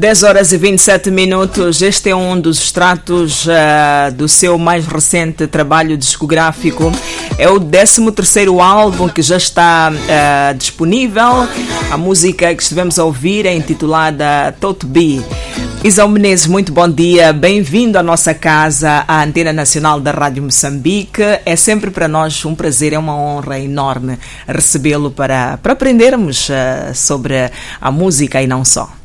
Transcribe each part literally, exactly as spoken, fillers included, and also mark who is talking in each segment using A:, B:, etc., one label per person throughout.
A: dez horas e vinte e sete minutos. Este é um dos extratos uh, do seu mais recente trabalho discográfico. É o décimo terceiro álbum que já está uh, disponível. A música que estivemos a ouvir é intitulada Tote B. Isaú Menezes, muito bom dia. Bem-vindo à nossa casa, à Antena Nacional da Rádio Moçambique. É sempre para nós um prazer, é uma honra enorme recebê-lo para, para aprendermos uh, sobre a música e não só.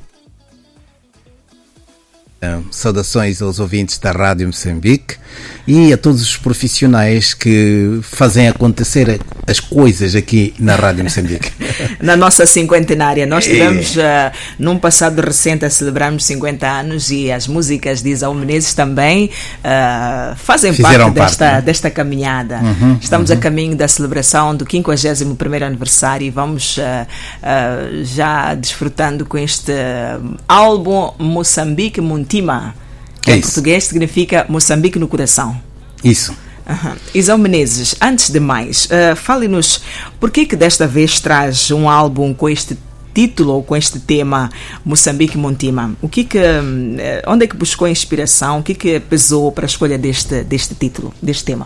B: Saudações aos ouvintes da Rádio Moçambique e a todos os profissionais que fazem acontecer as coisas aqui na Rádio Moçambique.
A: Na nossa cinquentenária, nós tivemos uh, num passado recente a celebrarmos cinquenta anos e as músicas de Isaú Menezes também uh, fazem
B: Fizeram
A: parte desta,
B: parte, né?
A: desta caminhada.
B: Uhum,
A: Estamos
B: uhum.
A: a caminho da celebração do quinquagésimo primeiro aniversário e vamos uh, uh, já desfrutando com este uh, álbum Moçambique Muntima, que
B: é
A: em
B: isso.
A: português significa Moçambique no coração.
B: Isso.
A: Uhum. Isaú Menezes, antes de mais, uh, fale-nos por que que desta vez traz um álbum com este título ou com este tema Moçambique Muntima? O que que, uh, onde é que buscou a inspiração? O que que pesou para a escolha deste, deste título, deste tema?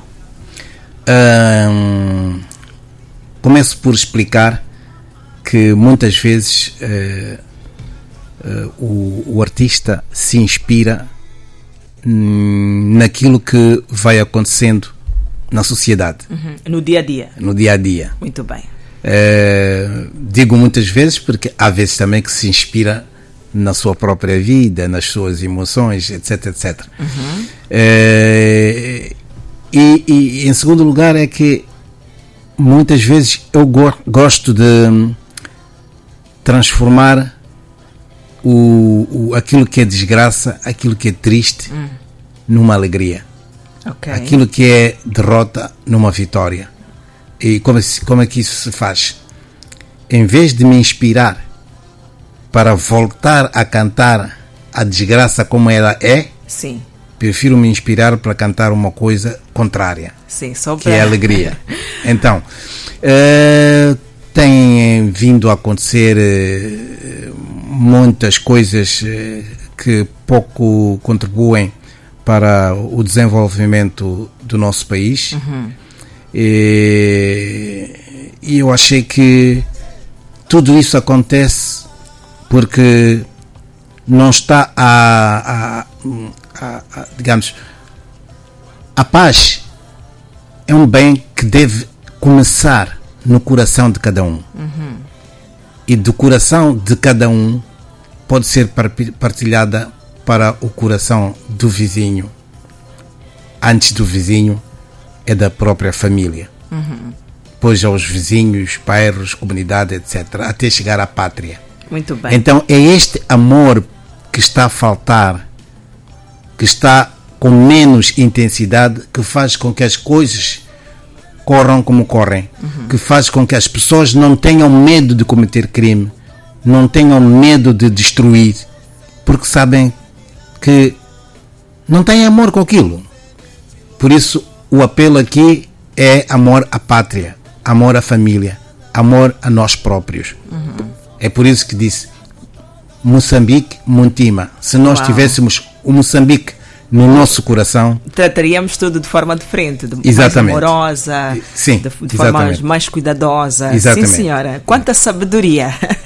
B: Um, começo por explicar que muitas vezes uh, uh, o, o artista se inspira naquilo que vai acontecendo na sociedade,
A: Uhum. No dia a dia.
B: no dia a dia.
A: Muito bem.
B: Uh, digo muitas vezes porque há vezes também que se inspira na sua própria vida, nas suas emoções, etc, etcétera.
A: Uhum.
B: Uh, e, e em segundo lugar é que muitas vezes eu go- gosto de transformar O, o, aquilo que é desgraça, aquilo que é triste, hum. numa alegria.
A: Okay.
B: Aquilo que é derrota, numa vitória. E como, como é que isso se faz? Em vez de me inspirar para voltar a cantar a desgraça como ela é,
A: Sim.
B: prefiro me inspirar para cantar uma coisa contrária,
A: Sim, só
B: que
A: para...
B: é a alegria. Então, uh, tem vindo a acontecer uh, muitas coisas uh, que pouco contribuem para o desenvolvimento do nosso país. Uhum. E, e eu achei que tudo isso acontece porque não está a, a, a, a digamos, a paz é um bem que deve começar no coração de cada um. Uhum. E do coração de cada um pode ser partilhada para o coração do vizinho. Antes do vizinho é da própria família. Uhum. Depois aos vizinhos, bairros, comunidade, etcétera, até chegar à pátria.
A: Muito bem.
B: Então é este amor que está a faltar, que está com menos intensidade, que faz com que as coisas corram como correm, uhum. que faz com que as pessoas não tenham medo de cometer crime, não tenham medo de destruir, porque sabem que não têm amor com aquilo. Por isso o apelo aqui é amor à pátria, amor à família, amor a nós próprios. Uhum. É por isso que disse Moçambique Muntima. Se nós Uau. tivéssemos o Moçambique no nosso coração,
A: trataríamos tudo de forma diferente, de
B: exatamente.
A: mais amorosa,
B: Sim,
A: de, de forma mais cuidadosa.
B: Exatamente.
A: Sim, senhora. Quanta sabedoria.